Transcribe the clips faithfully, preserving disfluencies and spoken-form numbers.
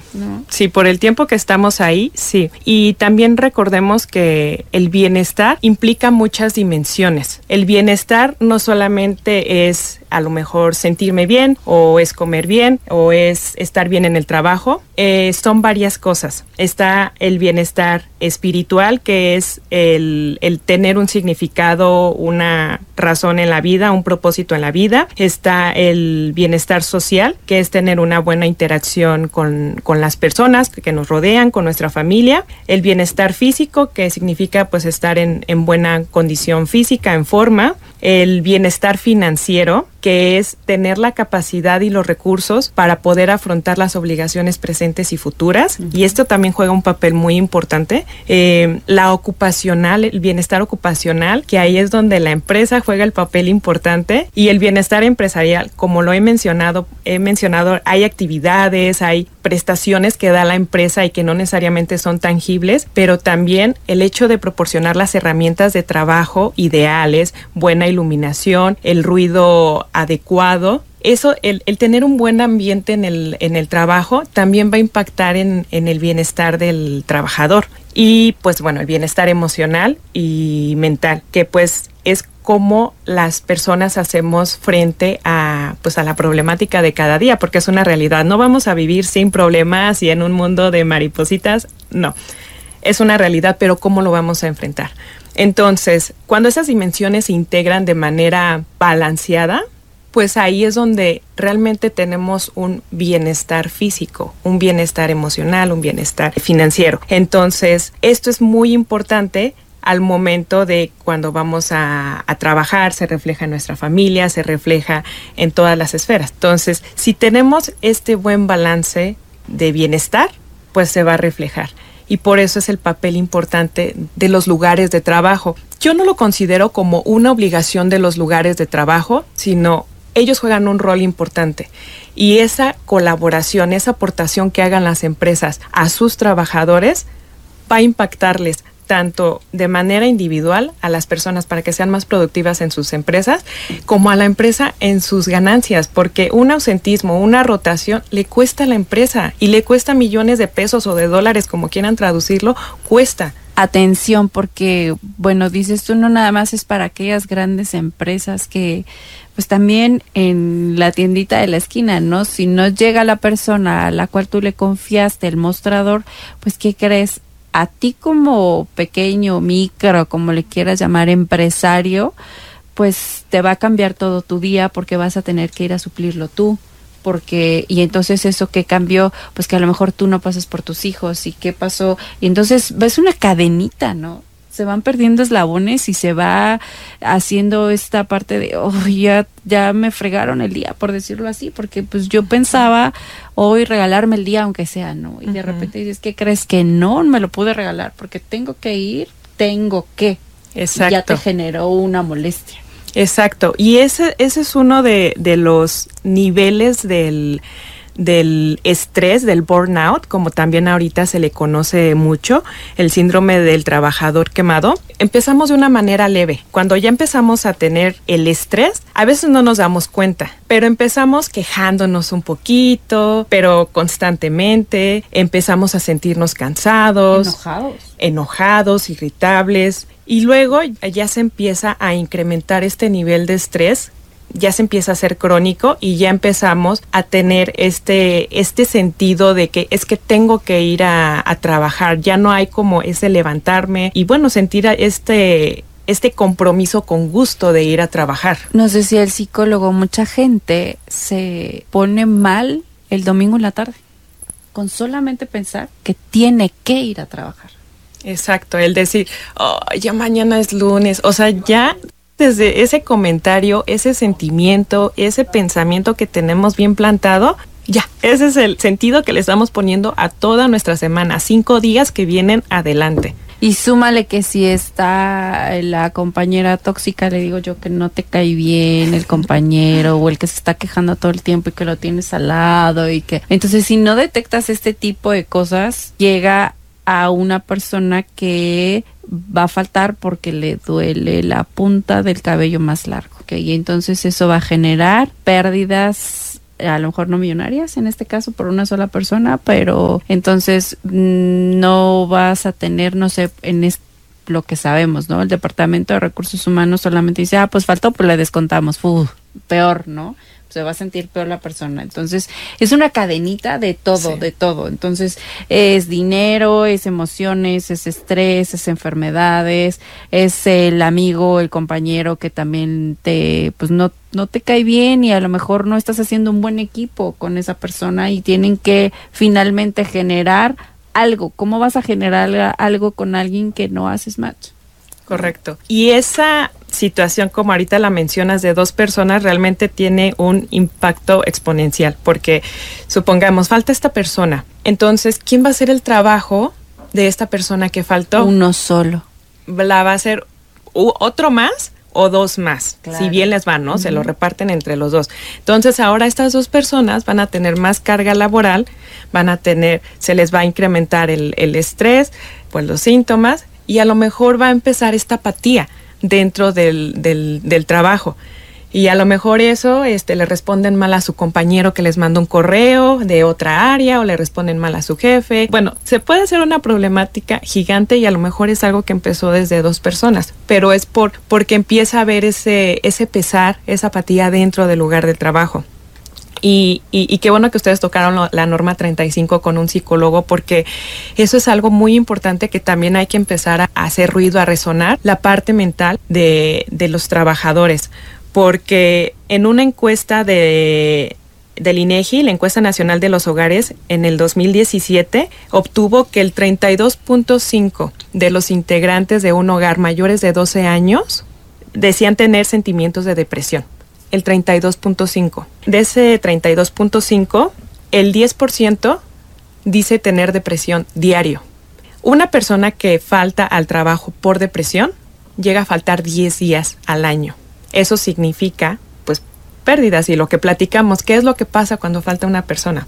¿no? Sí, por el tiempo que estamos ahí, sí. Y también recordemos que el bienestar implica muchas dimensiones. El bienestar no solamente es a lo mejor sentirme bien, o es comer bien, o es estar bien en el trabajo. Eh, son varias cosas. Está el bienestar espiritual, que es el, el tener un significado, una razón en la vida, un propósito en la vida. Está el bienestar social, que es tener una buena interacción con, con las personas que nos rodean, con nuestra familia. El bienestar físico, que significa pues estar en, en buena condición física, en forma. El bienestar financiero, que es tener la capacidad y los recursos para poder afrontar las obligaciones presentes y futuras. Uh-huh. Y esto también juega un papel muy importante. Eh, la ocupacional, el bienestar ocupacional, que ahí es donde la empresa juega el papel importante. Y el bienestar empresarial, como lo he mencionado, he mencionado, hay actividades, hay prestaciones que da la empresa y que no necesariamente son tangibles, pero también el hecho de proporcionar las herramientas de trabajo ideales, buena iluminación, el ruido adecuado. Eso, el, el tener un buen ambiente en el, en el trabajo también va a impactar en, en el bienestar del trabajador. Y pues bueno, el bienestar emocional y mental, que pues es cómo las personas hacemos frente a pues a la problemática de cada día, porque es una realidad. No vamos a vivir sin problemas y en un mundo de maripositas, no. Es una realidad, pero ¿cómo lo vamos a enfrentar? Entonces, cuando esas dimensiones se integran de manera balanceada, pues ahí es donde realmente tenemos un bienestar físico, un bienestar emocional, un bienestar financiero. Entonces, esto es muy importante al momento de cuando vamos a, a trabajar, se refleja en nuestra familia, se refleja en todas las esferas. Entonces, si tenemos este buen balance de bienestar, pues se va a reflejar. Y por eso es el papel importante de los lugares de trabajo. Yo no lo considero como una obligación de los lugares de trabajo, sino ellos juegan un rol importante. Y esa colaboración, esa aportación que hagan las empresas a sus trabajadores va a impactarles tanto de manera individual a las personas para que sean más productivas en sus empresas, como a la empresa en sus ganancias, porque un ausentismo, una rotación, le cuesta a la empresa y le cuesta millones de pesos o de dólares, como quieran traducirlo, cuesta. Atención, porque, bueno, dices tú, no nada más es para aquellas grandes empresas que, pues también en la tiendita de la esquina, ¿no? Si no llega la persona a la cual tú le confiaste el mostrador, pues, ¿qué crees? A ti como pequeño, micro, como le quieras llamar, empresario, pues te va a cambiar todo tu día porque vas a tener que ir a suplirlo tú. Porque, y entonces eso que cambió, pues que a lo mejor tú no pasas por tus hijos, y qué pasó, y entonces ves una cadenita, ¿no? Se van perdiendo eslabones y se va haciendo esta parte de, oh, ya, ya me fregaron el día, por decirlo así, porque pues yo pensaba hoy regalarme el día aunque sea, ¿no? Y uh-huh. de repente dices, ¿qué crees? Que no me lo pude regalar porque tengo que ir, tengo que. Exacto. Ya te generó una molestia. Exacto, y ese, ese es uno de, de los niveles del, del estrés, del burnout, como también ahorita se le conoce mucho, el síndrome del trabajador quemado. Empezamos de una manera leve. Cuando ya empezamos a tener el estrés, a veces no nos damos cuenta, pero empezamos quejándonos un poquito, pero constantemente, empezamos a sentirnos cansados, enojados, enojados, irritables. Y luego ya se empieza a incrementar este nivel de estrés, ya se empieza a ser crónico y ya empezamos a tener este, este sentido de que es que tengo que ir a, a trabajar, ya no hay como ese levantarme y bueno, sentir este, este compromiso con gusto de ir a trabajar. Nos decía el psicólogo, mucha gente se pone mal el domingo en la tarde con solamente pensar que tiene que ir a trabajar. Exacto, el decir, oh, ya mañana es lunes, o sea, ya desde ese comentario, ese sentimiento, ese pensamiento que tenemos bien plantado, ya, ese es el sentido que le estamos poniendo a toda nuestra semana, cinco días que vienen adelante. Y súmale que si está la compañera tóxica, le digo yo que no te cae bien el compañero o el que se está quejando todo el tiempo y que lo tienes al lado y que... Entonces, si no detectas este tipo de cosas, llega a una persona que va a faltar porque le duele la punta del cabello más largo, ¿okay? Y entonces eso va a generar pérdidas a lo mejor no millonarias en este caso por una sola persona, pero entonces no vas a tener, no sé, en este, lo que sabemos, ¿no? El Departamento de Recursos Humanos solamente dice, ah, pues faltó, pues le descontamos. Uf, peor, ¿no? Se va a sentir peor la persona. Entonces, es una cadenita de todo, sí. de todo. Entonces, es dinero, es emociones, es estrés, es enfermedades, es el amigo, el compañero que también te, pues no, no te cae bien y a lo mejor no estás haciendo un buen equipo con esa persona y tienen que finalmente generar algo. ¿Cómo vas a generar algo con alguien que no haces match? Correcto. Y esa situación, como ahorita la mencionas, de dos personas, realmente tiene un impacto exponencial, porque supongamos, falta esta persona. Entonces, ¿quién va a hacer el trabajo de esta persona que faltó? Uno solo. ¿La va a hacer otro más o dos más? Claro. Si bien les van, ¿no? Uh-huh. Se lo reparten entre los dos. Entonces, ahora estas dos personas van a tener más carga laboral, van a tener, se les va a incrementar el, el estrés, pues los síntomas, y a lo mejor va a empezar esta apatía dentro del, del, del trabajo. Y a lo mejor eso este, le responden mal a su compañero que les manda un correo de otra área, o le responden mal a su jefe. Bueno, se puede hacer una problemática gigante y a lo mejor es algo que empezó desde dos personas, pero es por porque empieza a haber ese, ese pesar, esa apatía dentro del lugar de trabajo. Y, y, y qué bueno que ustedes tocaron lo, la norma treinta y cinco con un psicólogo, porque eso es algo muy importante que también hay que empezar a, a hacer ruido, a resonar la parte mental de, de los trabajadores, porque en una encuesta de del INEGI, la encuesta nacional de los hogares, en el dos mil diecisiete, obtuvo que el treinta y dos punto cinco de los integrantes de un hogar mayores de doce años decían tener sentimientos de depresión. El treinta y dos punto cinco. De ese treinta y dos punto cinco, el diez por ciento dice tener depresión diario. Una persona que falta al trabajo por depresión llega a faltar diez días al año. Eso significa, pues, pérdidas. Y lo que platicamos, ¿qué es lo que pasa cuando falta una persona?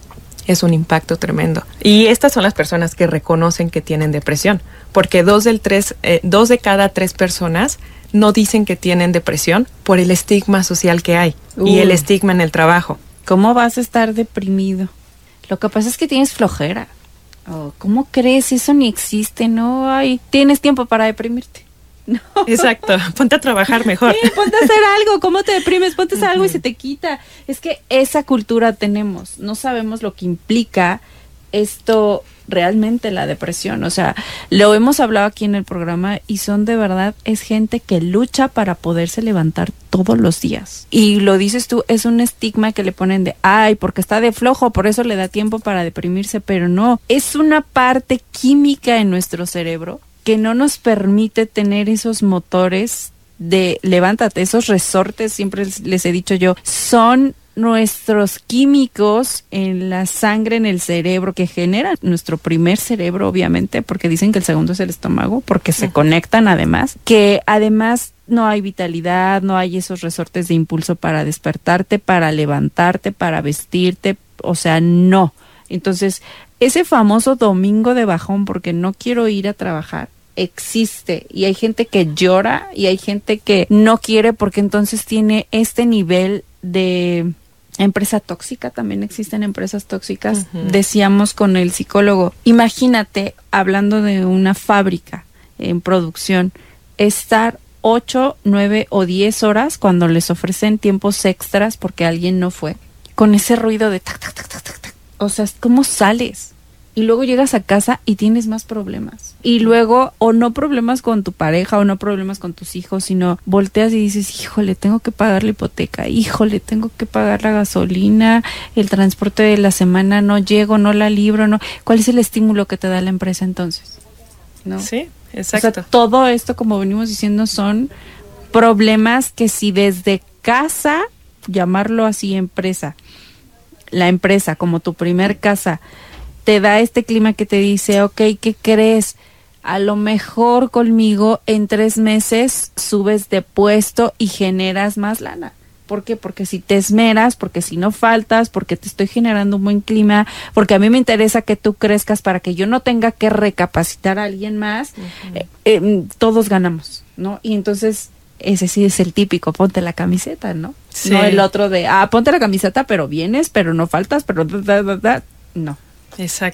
Es un impacto tremendo. Y estas son las personas que reconocen que tienen depresión, porque dos, del tres, eh, dos de cada tres personas no dicen que tienen depresión por el estigma social que hay. Uh. Y el estigma en el trabajo. ¿Cómo vas a estar deprimido? Lo que pasa es que tienes flojera. Oh, ¿cómo crees? Eso ni existe, ¿no? Ay, tienes tiempo para deprimirte. No. Exacto, ponte a trabajar mejor. Sí, ponte a hacer algo. ¿Cómo te deprimes? Ponte a hacer uh-huh. algo y se te quita. Es que esa cultura tenemos. No sabemos lo que implica esto realmente, la depresión. O sea, lo hemos hablado aquí en el programa y son de verdad, es gente que lucha para poderse levantar todos los días. Y lo dices tú, es un estigma que le ponen de, ay, porque está de flojo, por eso le da tiempo para deprimirse, pero no. Es una parte química en nuestro cerebro que no nos permite tener esos motores de levántate, esos resortes, siempre les he dicho yo, son nuestros químicos en la sangre, en el cerebro, que generan nuestro primer cerebro, obviamente, porque dicen que el segundo es el estómago, porque se conectan además, que además no hay vitalidad, no hay esos resortes de impulso para despertarte, para levantarte, para vestirte, o sea, no. Entonces, ese famoso domingo de bajón porque no quiero ir a trabajar, existe, y hay gente que llora y hay gente que no quiere porque entonces tiene este nivel de empresa tóxica. También existen empresas tóxicas. Uh-huh. Decíamos con el psicólogo, imagínate, hablando de una fábrica en producción, estar ocho, nueve o diez horas cuando les ofrecen tiempos extras porque alguien no fue, con ese ruido de tac, tac, tac, tac, tac, tac. O sea, ¿cómo sales? Y luego llegas a casa y tienes más problemas. Y luego, o no problemas con tu pareja, o no problemas con tus hijos, sino volteas y dices, híjole, tengo que pagar la hipoteca, híjole, tengo que pagar la gasolina, el transporte de la semana, no llego, no la libro, no. ¿Cuál es el estímulo que te da la empresa entonces? ¿No? Sí, exacto. O sea, todo esto, como venimos diciendo, son problemas que si desde casa, llamarlo así empresa, la empresa como tu primer casa, te da este clima que te dice, ok, ¿qué crees? A lo mejor conmigo en tres meses subes de puesto y generas más lana. ¿Por qué? Porque si te esmeras, porque si no faltas, porque te estoy generando un buen clima, porque a mí me interesa que tú crezcas para que yo no tenga que recapacitar a alguien más, uh-huh. eh, eh, todos ganamos, ¿no? Y entonces ese sí es el típico, ponte la camiseta, ¿no? Sí. No el otro de, ah, ponte la camiseta, pero vienes, pero no faltas, pero da, da, da, da. No. Exacto.